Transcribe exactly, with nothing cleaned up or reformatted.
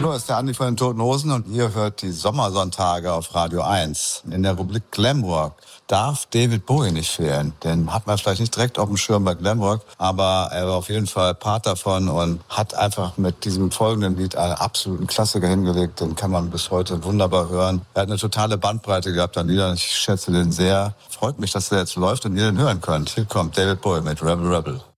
Hallo, ist der Andi von den Toten Hosen und ihr hört die Sommersonntage auf Radio eins. In der Rubrik Glamrock darf David Bowie nicht fehlen. Den hat man vielleicht nicht direkt auf dem Schirm bei Glamrock, aber er war auf jeden Fall Part davon und hat einfach mit diesem folgenden Lied einen absoluten Klassiker hingelegt. Den kann man bis heute wunderbar hören. Er hat eine totale Bandbreite gehabt an Liedern. Ich schätze den sehr. Freut mich, dass der jetzt läuft und ihr den hören könnt. Hier kommt David Bowie mit Rebel Rebel.